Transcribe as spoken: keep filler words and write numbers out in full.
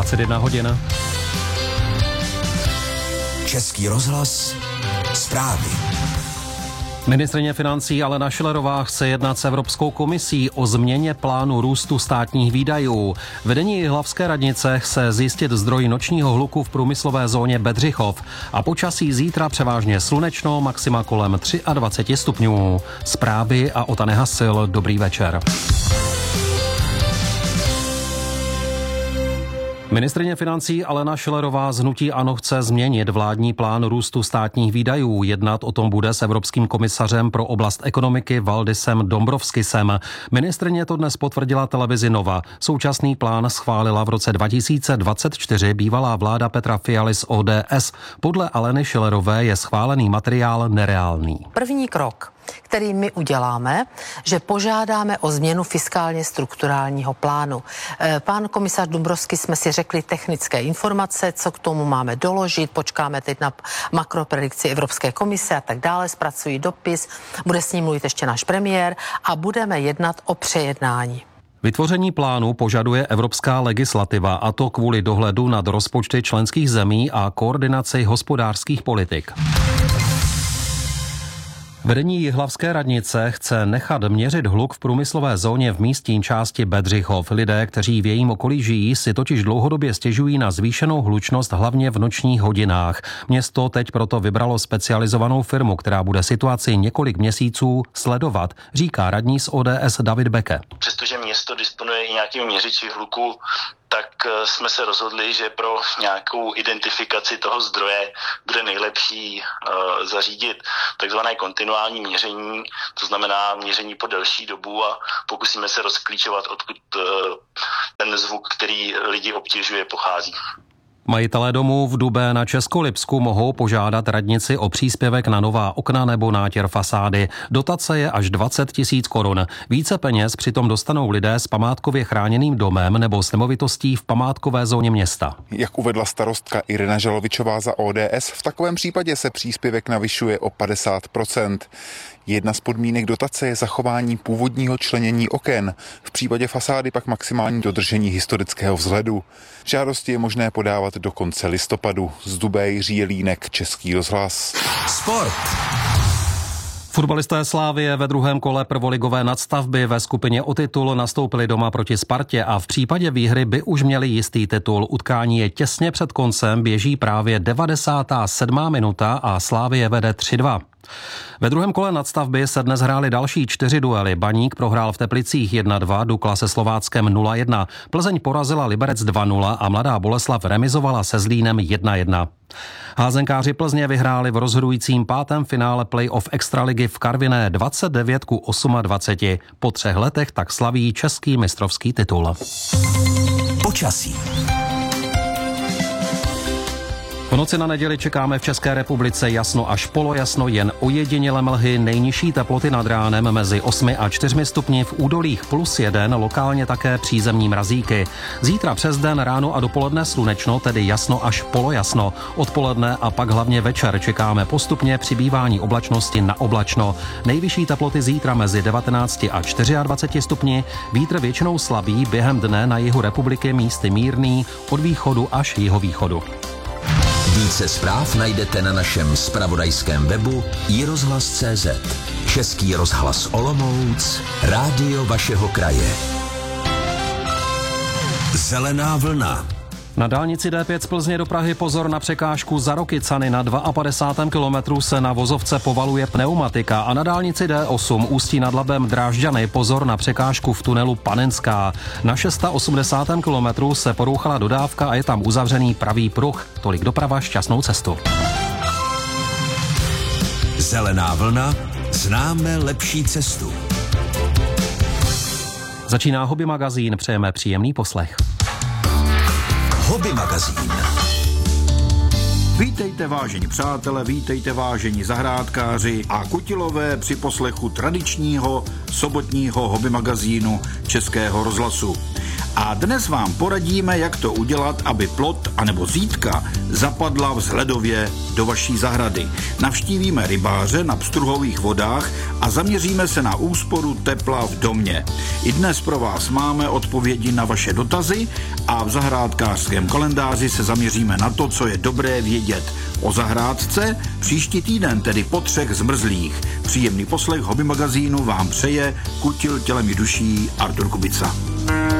dvacet jedna hodin. Český rozhlas, zprávy. Ministryně financí Alena Schillerová chce jednat s Evropskou komisí o změně plánu růstu státních výdajů. Vedení Jihlavské radnice chce zjistit zdroj nočního hluku v průmyslové zóně Bedřichov a počasí zítra převážně slunečno, maxima kolem dvacet tři stupňů. Zprávy a Ota Nehasil, dobrý večer. Ministryně financí Alena Schillerová z hnutí ANO chce změnit vládní plán růstu státních výdajů. Jednat o tom bude s evropským komisařem pro oblast ekonomiky Valdisem Dombrovskisem. Ministryně to dnes potvrdila televizi Nova. Současný plán schválila v roce dva tisíce dvacet čtyři bývalá vláda Petra Fialy z O D S. Podle Aleny Schillerové je schválený materiál nereálný. První krok, který my uděláme, že požádáme o změnu fiskálně strukturálního plánu. Pán komisař Dombrovskis jsme si řekli technické informace, co k tomu máme doložit, počkáme teď na makropredikci Evropské komise a tak dále, zpracují dopis, bude s ním mluvit ještě náš premiér a budeme jednat o přejednání. Vytvoření plánu požaduje evropská legislativa, a to kvůli dohledu nad rozpočty členských zemí a koordinaci hospodářských politik. Vedení Jihlavské radnice chce nechat měřit hluk v průmyslové zóně v místní části Bedřichov. Lidé, kteří v jejím okolí žijí, si totiž dlouhodobě stěžují na zvýšenou hlučnost hlavně v nočních hodinách. Město teď proto vybralo specializovanou firmu, která bude situaci několik měsíců sledovat, říká radní z O D S David Beke. Přestože město disponuje i nějakým měřiči hluku, tak jsme se rozhodli, že pro nějakou identifikaci toho zdroje bude nejlepší uh, zařídit takzvané kontinuální měření, to znamená měření po delší dobu a pokusíme se rozklíčovat, odkud uh, ten zvuk, který lidi obtěžuje, pochází. Majitelé domů v Dubé na Českolipsku mohou požádat radnici o příspěvek na nová okna nebo nátěr fasády. Dotace je až dvacet tisíc korun. Více peněz přitom dostanou lidé s památkově chráněným domem nebo s nemovitostí v památkové zóně města. Jak uvedla starostka Irena Žalovičová za O D S, v takovém případě se příspěvek navyšuje o padesát procent. Jedna z podmínek dotace je zachování původního členění oken, v případě fasády pak maximální dodržení historického vzhledu. Žádosti je možné podávat do konce listopadu. Z Dubé Jiří Jelínek, Český rozhlas. Sport. Fotbalisté Slavie ve druhém kole prvoligové nadstavby ve skupině o titul nastoupili doma proti Spartě a v případě výhry by už měli jistý titul. Utkání je těsně před koncem, běží právě devadesátá sedmá minuta a Slavie vede tři dva. Ve druhém kole nadstavby se dnes hrály další čtyři duely. Baník prohrál v Teplicích jedna dva, Dukla se Slováckem nula jedna. Plzeň porazila Liberec dva nula a Mladá Boleslav remizovala se Zlínem jedna jedna. Házenkáři Plzně vyhráli v rozhodujícím pátém finále play-off extraligy v Karviné dvacet devět ku dvaceti osmi. Po třech letech tak slaví český mistrovský titul. Počasí. V noci na neděli čekáme v České republice jasno až polojasno, jen ojedinělé mlhy, nejnižší teploty nad ránem mezi osmi a čtyřmi stupni, v údolích plus jeden, lokálně také přízemní mrazíky. Zítra přes den, ráno a dopoledne slunečno, tedy jasno až polojasno. Odpoledne a pak hlavně večer čekáme postupně přibývání oblačnosti na oblačno. Nejvyšší teploty zítra mezi devatenácti a dvaceti čtyřmi stupni, vítr většinou slabý, během dne na jihu republiky místy mírný, od východu až jihovýchodu. Více zpráv najdete na našem zpravodajském webu i rozhlas tečka cé zet. Český rozhlas Olomouc, rádio vašeho kraje. Zelená vlna. Na dálnici D pět z Plzně do Prahy pozor na překážku za Rokycany. Na padesátém druhém kilometru se na vozovce povaluje pneumatika a na dálnici D osm Ústí nad Labem Drážďany pozor na překážku v tunelu Panenská. Na osmdesátém šestém kilometru se porouchala dodávka a je tam uzavřený pravý pruh. Tolik doprava, šťastnou cestu. Zelená vlna, známe lepší cestu. Začíná Hobby magazín, přejeme příjemný poslech. Hobby magazín. Vítejte vážení přátelé, vítejte vážení zahrádkáři a kutilové při poslechu tradičního sobotního hobby magazínu Českého rozhlasu. A dnes vám poradíme, jak to udělat, aby plot anebo zítka zapadla vzhledově do vaší zahrady. Navštívíme rybáře na pstruhových vodách a zaměříme se na úsporu tepla v domě. I dnes pro vás máme odpovědi na vaše dotazy a v zahrádkářském kalendáři se zaměříme na to, co je dobré vědět o zahrádce. Příští týden, tedy po třech zmrzlých. Příjemný poslech Hobby magazínu vám přeje Kutil tělem i duší Artur Kubica.